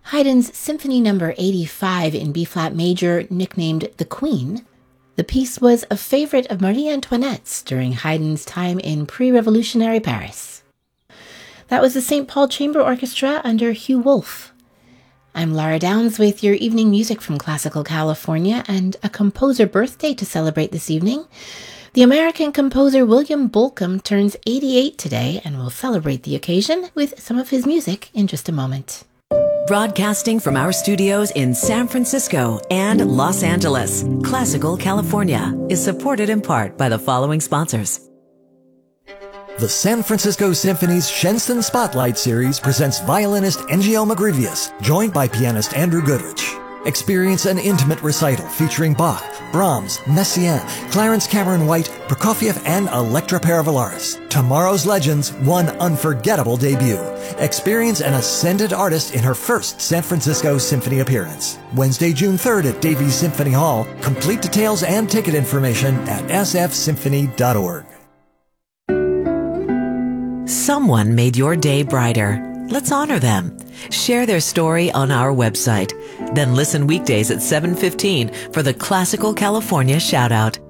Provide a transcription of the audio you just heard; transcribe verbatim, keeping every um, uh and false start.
Haydn's Symphony Number eighty-five in B-flat major, nicknamed The Queen. The piece was a favorite of Marie Antoinette's during Haydn's time in pre-revolutionary Paris. That was the Saint Paul Chamber Orchestra under Hugh Wolf. I'm Lara Downs with your evening music from Classical California and a composer birthday to celebrate this evening. The American composer William Bolcom turns eighty-eight today, and we'll celebrate the occasion with some of his music in just a moment. Broadcasting from our studios in San Francisco and Los Angeles, Classical California is supported in part by the following sponsors. The San Francisco Symphony's Shenstone Spotlight Series presents violinist Engio Magrivius, joined by pianist Andrew Goodrich. Experience an intimate recital featuring Bach, Brahms, Messiaen, Clarence Cameron White, Prokofiev, and Electra Paravalaris. Tomorrow's Legends, one unforgettable debut. Experience an ascended artist in her first San Francisco Symphony appearance. Wednesday, June third at Davies Symphony Hall. Complete details and ticket information at s f symphony dot org. Someone made your day brighter. Let's honor them. Share their story on our website. Then listen weekdays at seven fifteen for the Classical California Shoutout.